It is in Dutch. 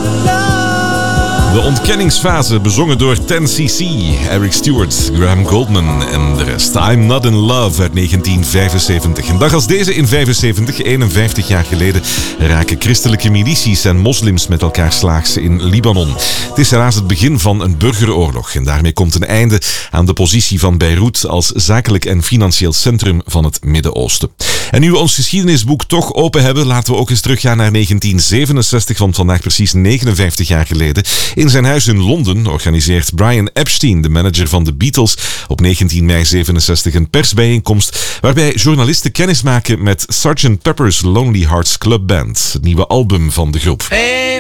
De ontkenningsfase, bezongen door 10cc, Eric Stewart, Graham Goldman en de rest. I'm Not In Love uit 1975. Een dag als deze in 75, 51 jaar geleden, raken christelijke milities en moslims met elkaar slaags in Libanon. Het is helaas het begin van een burgeroorlog en daarmee komt een einde aan de positie van Beirut als zakelijk en financieel centrum van het Midden-Oosten. En nu we ons geschiedenisboek toch open hebben, laten we ook eens teruggaan naar 1967, want vandaag precies 59 jaar geleden. In zijn huis in Londen organiseert Brian Epstein, de manager van de Beatles, op 19 mei 67 een persbijeenkomst waarbij journalisten kennis maken met Sgt. Pepper's Lonely Hearts Club Band, het nieuwe album van de groep. Hey